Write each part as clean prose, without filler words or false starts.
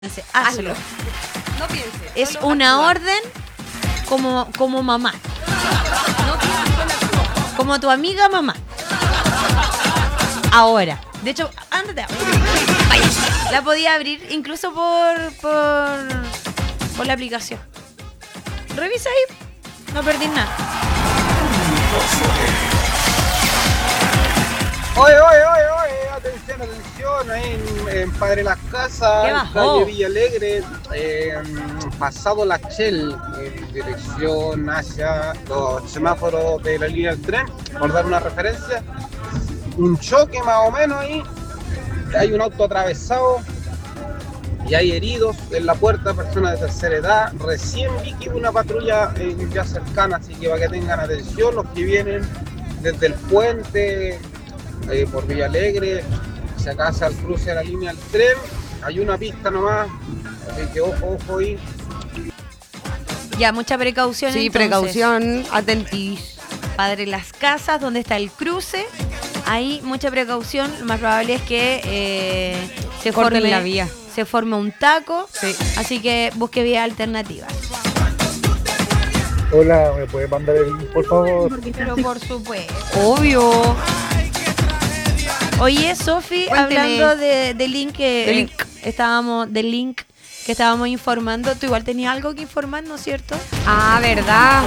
Hazlo. No pienses. Es una orden como mamá. No pienses, solo actúa. Como tu amiga mamá. Ahora. De hecho, ándate. Vaya. La podía abrir incluso por la aplicación. Revisa ahí. No perdí nada. Oye, atención, ahí en Padre Las Casas, ¿Qué bajó? calle Villa Alegre, pasado la Shell, en dirección hacia los semáforos de la línea del tren, por dar una referencia, un choque más o menos ahí, hay un auto atravesado y hay heridos en la puerta, personas de tercera edad, recién vi que hubo una patrulla ya cercana, así que para que tengan atención los que vienen desde el puente, por Villa Alegre, hacia acá, hacia el cruce de la línea del tren, hay una pista nomás, así que ojo ahí. Ya, mucha precaución. Sí, entonces. precaución, atentis. Padre Las Casas, donde está el cruce. Ahí mucha precaución. Lo más probable es que Corten la vía. se forme un taco. Sí. Así que busque vías alternativas. Hola, ¿me puedes mandar el link, por favor? Pero por supuesto. Obvio. Oye, Sofi, Cuénteme. hablando de link que De link. estábamos informando, tú igual tenías algo que informar, ¿no es cierto? Ah, ¿verdad?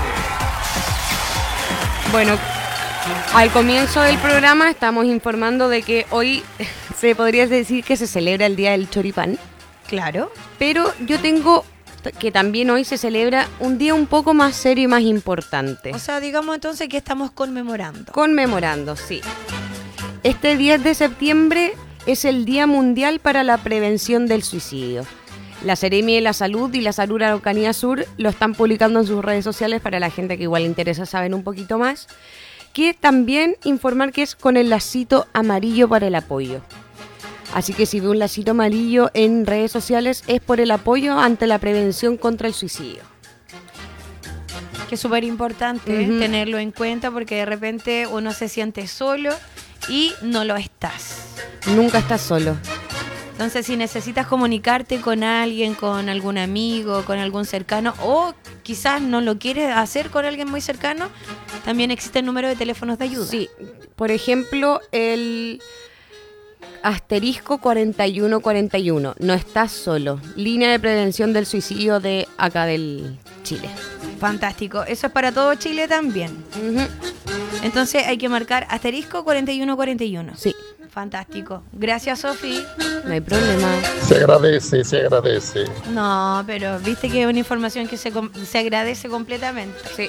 Bueno, al comienzo del programa estamos informando de que hoy se podría decir que se celebra el Día del Choripán, Claro. pero yo tengo que también hoy se celebra un día un poco más serio y más importante. O sea, digamos entonces que estamos conmemorando. Conmemorando, sí. Este 10 de septiembre es el Día Mundial para la Prevención del Suicidio. La Seremi de la Salud y la Salud Araucanía Sur lo están publicando en sus redes sociales para la gente que igual le interesa saber un poquito más. Que también informar que es con el lacito amarillo para el apoyo. Así que si ve un lacito amarillo en redes sociales es por el apoyo ante la prevención contra el suicidio. Que es súper importante tenerlo en cuenta porque de repente uno se siente solo y no lo estás. Nunca estás solo. Entonces, si necesitas comunicarte con alguien, con algún amigo, con algún cercano, o quizás no lo quieres hacer con alguien muy cercano, también existe el número de teléfonos de ayuda. Sí, por ejemplo, el asterisco 4141. No estás solo. Línea de prevención del suicidio de acá del Chile. Fantástico. Eso es para todo Chile también. Ujú. Entonces hay que marcar asterisco 4141. Sí, Fantástico. Gracias, Sofi. no hay problema. Se agradece. No, pero viste que es una información que se agradece completamente. Sí.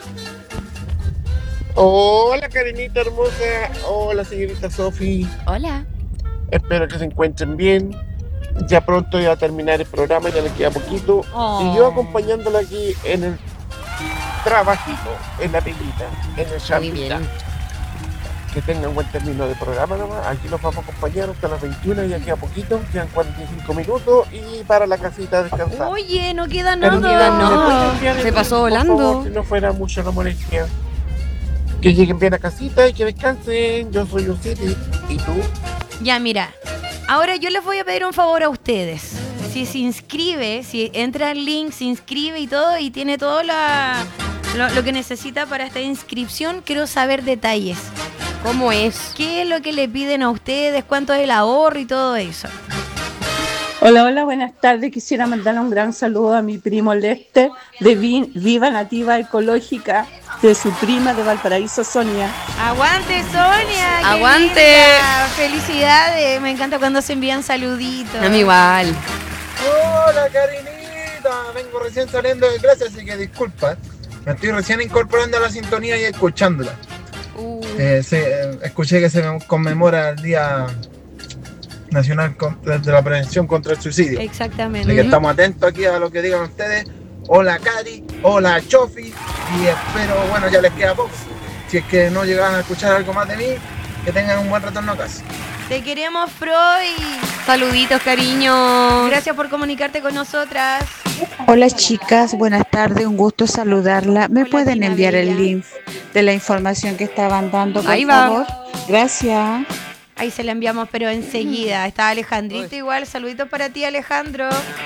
Hola Karinita hermosa, hola señorita Sofi, Hola. espero que se encuentren bien. Ya pronto ya va a terminar el programa, ya le queda poquito. Oh. Y yo acompañándola aquí en el trabajito, en la peguita, en el Muy chapita. bien. Que tengan buen término de programa nomás. Aquí los vamos a acompañar hasta las 21, ya queda poquito, quedan 45 minutos y para la casita a descansar. Oye, no queda Karinita, nada. no. ¿me puedes enviar el Se pasó link, por volando. favor, si no fuera mucho la molestia. Que lleguen bien a casita y que descansen. Yo soy City. ¿Y tú? Ya, mira. Ahora yo les voy a pedir un favor a ustedes. Si se inscribe, si entra al link, se inscribe y todo, y tiene todo lo que necesita para esta inscripción, quiero saber detalles. ¿Cómo es? ¿Qué es lo que le piden a ustedes? ¿Cuánto es el ahorro y todo eso? Hola, buenas tardes. Quisiera mandarle un gran saludo a mi primo Lester de Viva Nativa Ecológica, de su prima de Valparaíso, Sonia. ¡Aguante, Sonia! ¡Qué ¡Aguante! linda! ¡Felicidades! Me encanta cuando se envían saluditos. A mí igual. Hola Karinita, vengo recién saliendo de clase, así que disculpa. Me estoy recién incorporando a la sintonía y escuchándola. Escuché que se conmemora el Día Nacional de la Prevención contra el Suicidio. Exactamente. Así que estamos atentos aquí a lo que digan ustedes. Hola Cari, hola Chofi, y espero, bueno, ya les queda poco. Si es que no llegaban a escuchar algo más de mí, que tengan un buen retorno a casa. Te queremos, Freud. Saluditos, cariño. Gracias por comunicarte con nosotras. Hola chicas, buenas tardes, un gusto saludarla. ¿Me Hola, pueden Tina enviar Bella. el link de la información que estaban dando, por Ahí va. favor? Gracias. Ahí se la enviamos, pero enseguida. Está Alejandrito igual. Saluditos para ti, Alejandro.